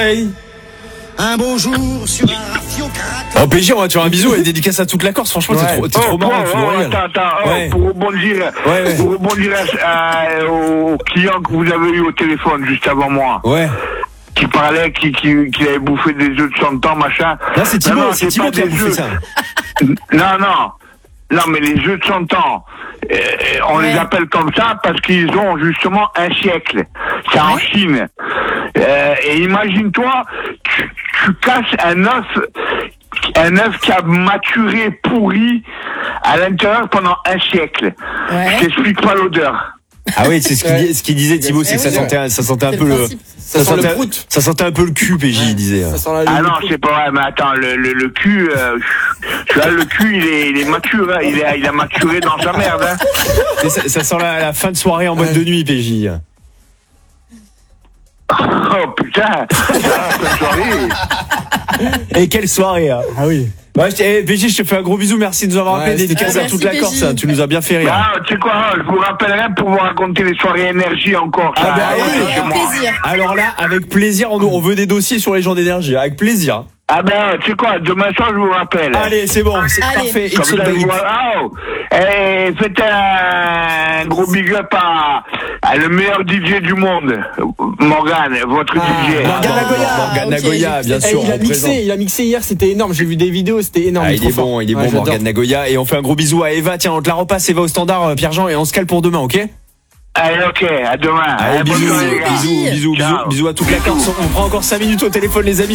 Hey. Un beau jour sur un rafio craquant. Oh PJ, on va te faire un bisou et dédicace à toute la Corse. Franchement, t'es trop marrant, tu nous régales. Attends, pour rebondir, au client que vous avez eu au téléphone juste avant moi. Ouais. Qui parlait, qui avait bouffé des œufs de 100 ans, machin. Là, c'est Thibaut, c'est Thibaut qui a bouffé ça. Non, mais les œufs de 100 ans, on les appelle comme ça parce qu'ils ont justement un siècle. C'est en Chine. Et imagine-toi, tu casses un œuf qui a maturé, pourri, à l'intérieur pendant un siècle. Ouais. Je t'explique pas l'odeur. Ah oui, c'est ce qu'il disait Thibaut, c'est que ça sentait un peu le... Ça sentait un peu le cul, PJ, il disait. Ah non, c'est pas vrai, mais attends, le cul, tu vois, le cul, il est mature, hein, il a maturé dans sa merde, hein. Et ça sent la fin de soirée en mode de nuit, PJ. Oh putain, fin de soirée. Et quelle soirée, hein. Ah oui. Ouais, PJ, je te fais un gros bisou, merci de nous avoir appelé, dédicace à toute la Corse, hein, tu nous as bien fait rire. Ah, tu sais quoi, je vous rappellerai pour vous raconter les soirées énergie encore. Ah bah oui, avec plaisir. Alors là, avec plaisir, on veut des dossiers sur les gens d'énergie, avec plaisir. Ah ben, tu sais quoi, demain soir, je vous rappelle. Allez, c'est bon, c'est parfait. Faites un gros big up à le meilleur DJ du monde, Morgan, votre DJ. Morgan Nagoya, bien sûr. Il a mixé hier, c'était énorme. J'ai vu des vidéos, c'était énorme. Il est bon, Morgan Nagoya. Et on fait un gros bisou à Eva. Tiens, on te la repasse, Eva au standard, Pierre-Jean, et on se cale pour demain, ok? Allez, ok, à demain. Allez, bisous à toute la Corse. On prend encore 5 minutes au téléphone, les amis.